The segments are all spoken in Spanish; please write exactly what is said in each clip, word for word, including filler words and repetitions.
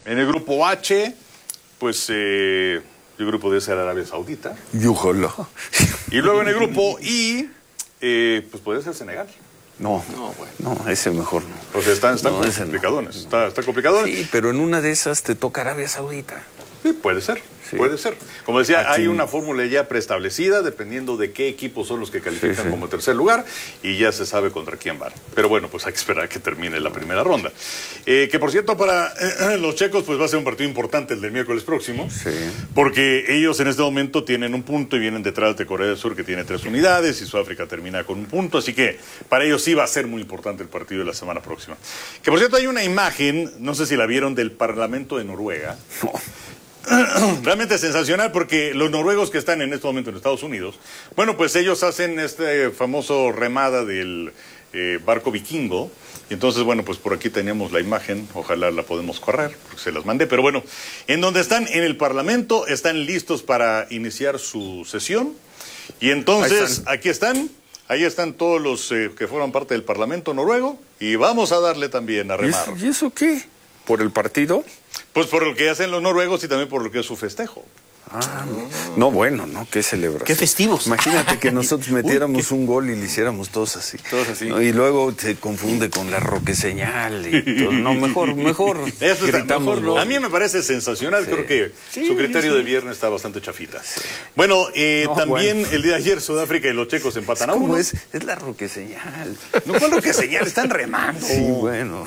En el grupo H, pues eh, el grupo debe ser Arabia Saudita. Y ojalá. Y luego en el grupo I, eh, pues puede ser Senegal. No, no, bueno. No, ese mejor no. O sea, están, están no, complicadones. No. Está, está complicadones. Sí, pero en una de esas te toca Arabia Saudita. Sí, puede ser, sí. puede ser. Como decía, Aquí... hay una fórmula ya preestablecida dependiendo de qué equipos son los que califican sí, sí. como tercer lugar y ya se sabe contra quién van. Pero bueno, pues hay que esperar a que termine la primera ronda. Eh, que por cierto, para eh, los checos, pues va a ser un partido importante el del miércoles próximo. Sí. Porque ellos en este momento tienen un punto y vienen detrás de Corea del Sur, que tiene tres unidades, y Sudáfrica termina con un punto. Así que para ellos sí va a ser muy importante el partido de la semana próxima. Que por cierto, hay una imagen, no sé si la vieron, del Parlamento de Noruega. No. Realmente sensacional, porque los noruegos que están en este momento en Estados Unidos, bueno, pues ellos hacen este famoso remada del eh, barco vikingo, y entonces, bueno, pues por aquí teníamos la imagen, ojalá la podemos correr, porque se las mandé, pero bueno, en donde están en el Parlamento, están listos para iniciar su sesión, y entonces, están. aquí están, ahí están todos los eh, que fueron parte del Parlamento noruego, y vamos a darle también a remar. ¿Y eso, ¿y eso qué? ¿Por el partido? Pues por lo que hacen los noruegos y también por lo que es su festejo. Ah, no, bueno, ¿no? Qué celebración. Qué festivos. Imagínate que nosotros metiéramos Uy, un gol y le hiciéramos todos así. Todos así. ¿No? Y luego se confunde con la roqueseñal y todo. No, mejor, mejor. Eso está, mejor no. A mí me parece sensacional. Sí. Creo que sí, su criterio sí. de viernes está bastante chafita. Sí. Bueno, eh, no, también bueno. el día de ayer Sudáfrica y los checos empatan a uno. ¿Cómo es? Es la roqueseñal. No, ¿cuál roqueseñal? Están remando. Sí, bueno.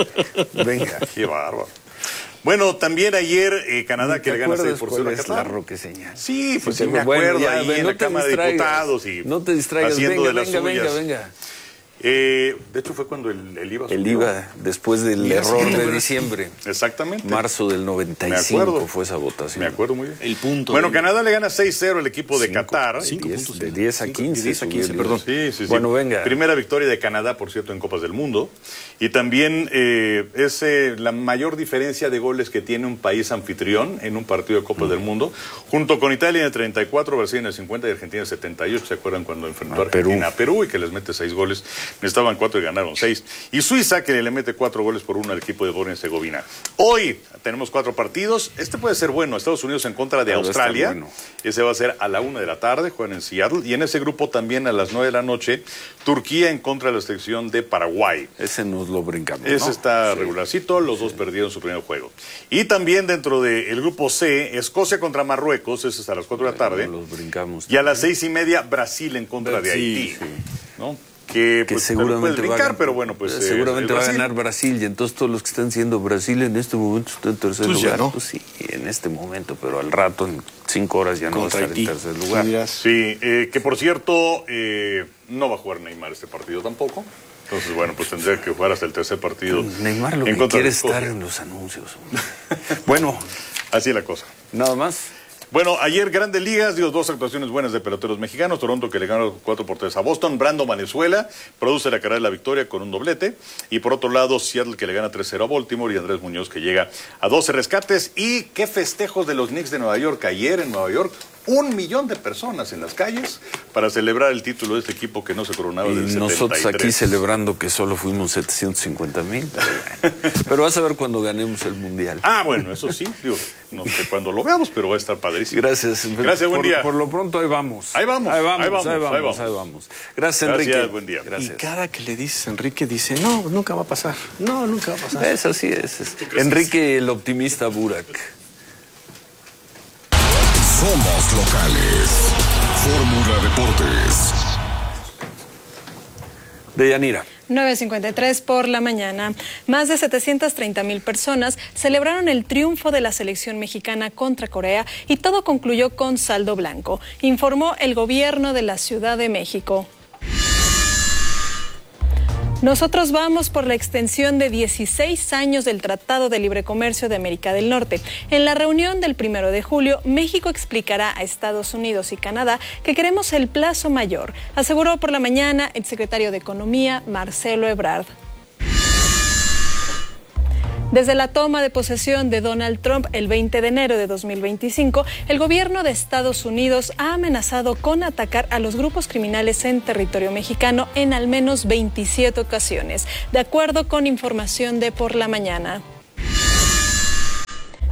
Venga. Qué bárbaro. Bueno, también ayer eh, Canadá que le gana seis por cero a Qatar. La roqueseñal. Sí, pues sí, sí me acuerdo bueno, ya, ahí ven, en no la Cámara de Diputados y no te distraigas, haciendo venga, de las venga, suyas. venga, venga. Eh, de hecho fue cuando el, el I V A subió. El I V A, después del Mira, error sí, de diciembre. Exactamente. Marzo del noventa y cinco fue esa votación. Me acuerdo muy bien. El punto. Bueno, de... Canadá le gana seis cero al equipo de cinco, Qatar. Cinco diez, puntos, de diez a quince. diez a quince, perdón. Sí, sí, sí. Bueno, venga. Primera victoria de Canadá, por cierto, en Copas del Mundo. Y también eh, es eh, la mayor diferencia de goles que tiene un país anfitrión en un partido de Copas mm. del Mundo. Junto con Italia en el treinta y cuatro, Brasil en el cincuenta y Argentina en el setenta y ocho. ¿Se acuerdan cuando enfrentó a Argentina a Perú y que les mete seis goles? Necesitaban cuatro y ganaron seis. Y Suiza, que le mete cuatro goles por uno al equipo de Bosnia y Herzegovina. Hoy tenemos cuatro partidos. Este puede ser bueno. Estados Unidos en contra de Pero Australia. Bueno. Ese va a ser a la una de la tarde. Juegan en Seattle. Y en ese grupo también a las nueve de la noche, Turquía en contra de la selección de Paraguay. Ese nos lo brincamos, Ese ¿no? está sí. regularcito. Los sí. dos perdieron su primer juego. Y también dentro del grupo C, Escocia contra Marruecos. Ese es a las cuatro de la tarde. Los brincamos. Y a las seis y media, Brasil en contra de Haití. Sí. ¿No? Que, que pues, seguramente brincar, va a ganar, pero bueno, pues seguramente eh, va a ganar Brasil, y entonces todos los que están siendo Brasil en este momento están en tercer pues lugar. Ya, ¿no? Pues sí, en este momento, pero al rato, en cinco horas ya no va a estar en tercer lugar. Sí, eh, que por cierto, eh, no va a jugar Neymar este partido tampoco. Entonces, bueno, pues tendría que jugar hasta el tercer partido. Neymar lo que quiere es estar en los anuncios. Bueno, así es la cosa. Nada más. Bueno, ayer Grandes Ligas dio dos actuaciones buenas de peloteros mexicanos. Toronto que le ganó cuatro por tres a Boston. Brandon Valenzuela produce la carrera de la victoria con un doblete. Y por otro lado, Seattle que le gana tres cero a Baltimore. Y Andrés Muñoz que llega a doce rescates. Y qué festejos de los Knicks de Nueva York ayer en Nueva York. Un millón de personas en las calles para celebrar el título de este equipo que no se coronaba del setenta y tres. Nosotros aquí celebrando que solo fuimos setecientos cincuenta mil. Pero, bueno. Pero vas a ver cuando ganemos el Mundial. Ah, bueno, eso sí. Digo, no sé cuándo lo veamos, pero va a estar padrísimo. Gracias. Gracias, buen por, día. Por lo pronto ahí vamos. Ahí vamos. Ahí vamos, ahí vamos, ahí vamos, ahí vamos. Ahí vamos. Gracias, Enrique. Gracias, buen día. Gracias. Y cada que le dices, Enrique dice, no, nunca va a pasar. No, nunca va a pasar. Eso sí es. es. Enrique, el optimista Burak. Somos locales. Fórmula Deportes. Deyanira. nueve cincuenta y tres por la mañana. Más de setecientas treinta mil personas celebraron el triunfo de la selección mexicana contra Corea y todo concluyó con saldo blanco, informó el gobierno de la Ciudad de México. Nosotros vamos por la extensión de dieciséis años del Tratado de Libre Comercio de América del Norte. En la reunión del primero de julio, México explicará a Estados Unidos y Canadá que queremos el plazo mayor, aseguró por la mañana el secretario de Economía, Marcelo Ebrard. Desde la toma de posesión de Donald Trump el veinte de enero de dos mil veinticinco, el gobierno de Estados Unidos ha amenazado con atacar a los grupos criminales en territorio mexicano en al menos veintisiete ocasiones, de acuerdo con información de Por la Mañana.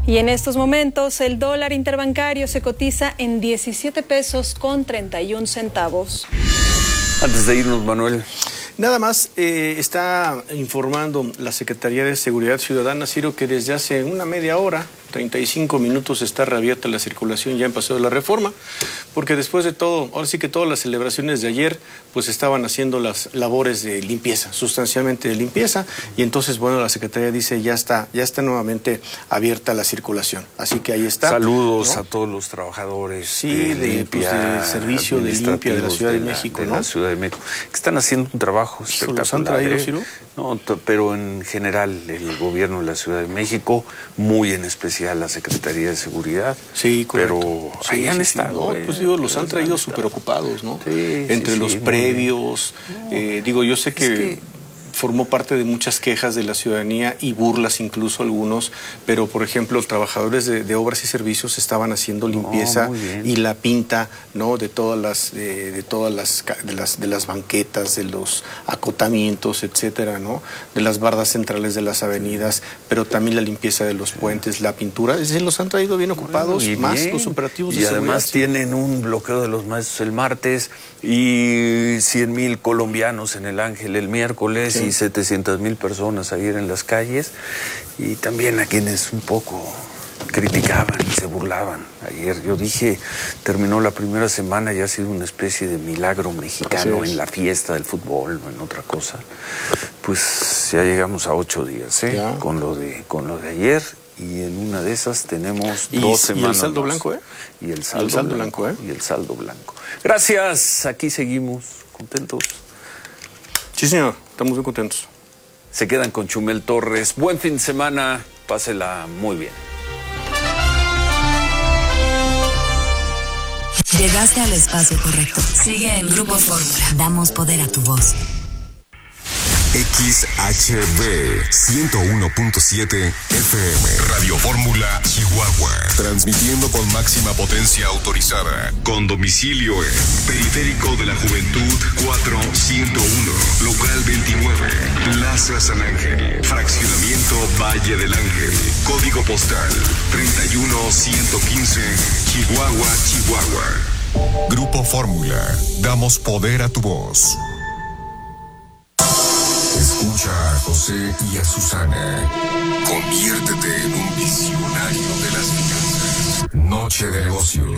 Y en estos momentos el dólar interbancario se cotiza en diecisiete pesos con treinta y un centavos. Antes de irnos, Manuel. Nada más eh, está informando la Secretaría de Seguridad Ciudadana, Ciro, que desde hace una media hora, treinta y cinco minutos, está reabierta la circulación ya en Paseo de la Reforma, porque después de todo, ahora sí que todas las celebraciones de ayer, pues estaban haciendo las labores de limpieza, sustancialmente de limpieza, y entonces, bueno, la Secretaría dice ya está, ya está nuevamente abierta la circulación. Así que ahí está. Saludos, ¿no?, a todos los trabajadores sí, de, de, limpia, pues, de servicio de limpia de la Ciudad de, de México, de ¿no? la Ciudad de México, que están haciendo un trabajo espectacular. ¿Los han traído, ¿eh? Ciro? No, pero en general el gobierno de la Ciudad de México, muy en especial la Secretaría de Seguridad. Sí, correcto. Pero sí, ahí sí, han sí, estado. no, eh, pues digo, los han traído han súper ocupados, ¿no? Sí, Entre sí, los sí, previos, eh, digo, yo sé que, que formó parte de muchas quejas de la ciudadanía y burlas incluso algunos, pero por ejemplo, los trabajadores de, de obras y servicios estaban haciendo limpieza no, y la pinta, ¿no?, de todas las, de, de todas las, de las, de las banquetas, de los acotamientos, etcétera, ¿no?, de las bardas centrales de las avenidas, pero también la limpieza de los puentes, la pintura, es decir, los han traído bien ocupados, bueno, más bien. los operativos y de además seguridad. tienen un bloqueo de los maestros el martes y cien mil colombianos en el Ángel el miércoles, sí, y setecientas mil personas ayer en las calles, y también a quienes un poco criticaban y se burlaban. Ayer yo dije, terminó la primera semana y ha sido una especie de milagro mexicano en la fiesta del fútbol, no en otra cosa. Pues ya llegamos a ocho días, ¿eh? Ya. Con lo de, con lo de ayer. Y en una de esas tenemos ¿Y, dos y semanas el saldo más. blanco, eh? Y el saldo, el saldo blanco, blanco, ¿eh? Y el saldo blanco. Gracias, aquí seguimos, contentos. Sí, señor, estamos muy contentos. Se quedan con Chumel Torres. Buen fin de semana, pásela muy bien. Llegaste al espacio correcto. Sigue en Grupo Fórmula. Damos poder a tu voz. X H B ciento uno punto siete F M. Radio Fórmula Chihuahua. Transmitiendo con máxima potencia autorizada. Con domicilio en Periférico de la Juventud cuatro ciento uno. Local veintinueve. Plaza San Ángel. Fraccionamiento Valle del Ángel. Código postal treinta y uno ciento quince. Chihuahua, Chihuahua. Grupo Fórmula. Damos poder a tu voz. Escucha a José y a Susana. Conviértete en un visionario de las finanzas. Noche de negocios.